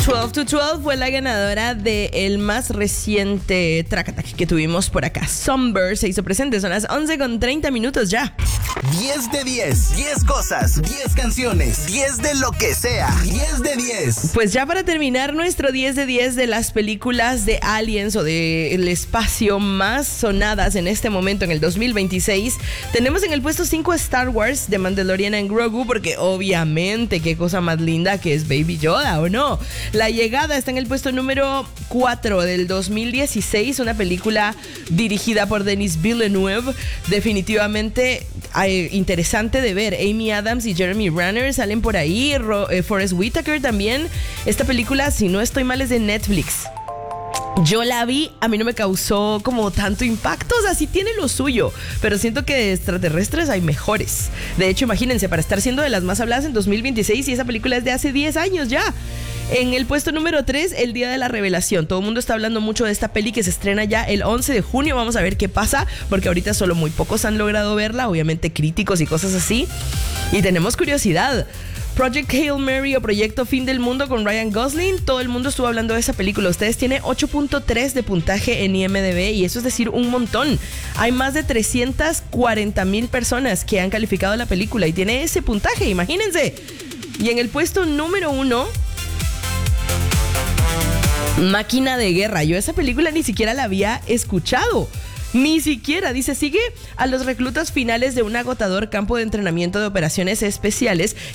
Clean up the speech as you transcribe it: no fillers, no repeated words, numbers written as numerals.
12 to 12 fue la ganadora del más reciente Track Attack que tuvimos por acá. Somber se hizo presente, son las 11:30 ya. 10 de 10, 10 cosas, 10 canciones, 10 de lo que sea, 10 de 10. Pues ya para terminar nuestro 10 de 10 de las películas de Aliens o del espacio más sonadas en este momento en el 2026, tenemos en el puesto 5 Star Wars, The Mandalorian and Grogu, porque obviamente qué cosa más linda que es Baby Yoda, ¿o no? La Llegada está en el puesto número 4 del 2016, una película dirigida por Denis Villeneuve, definitivamente interesante de ver. Amy Adams y Jeremy Renner salen por ahí, Forest Whitaker también. Esta película, si no estoy mal, es de Netflix. Yo la vi, a mí no me causó como tanto impacto, o sea, sí tiene lo suyo, pero siento que de extraterrestres hay mejores. De hecho, imagínense, para estar siendo de las más habladas en 2026 y esa película es de hace 10 años ya. En el puesto número 3, El Día de la Revelación. Todo el mundo está hablando mucho de esta peli que se estrena ya el 11 de junio. Vamos a ver qué pasa, porque ahorita solo muy pocos han logrado verla, obviamente críticos y cosas así. Y tenemos curiosidad. Project Hail Mary o Proyecto Fin del Mundo con Ryan Gosling. Todo el mundo estuvo hablando de esa película. Ustedes tienen 8.3 de puntaje en IMDb y eso es decir un montón. Hay más de 340,000 personas que han calificado la película y tiene ese puntaje, imagínense. Y en el puesto número 1, Máquina de Guerra. Yo esa película ni siquiera la había escuchado. Ni siquiera, dice, sigue a los reclutas finales de un agotador campo de entrenamiento de operaciones especiales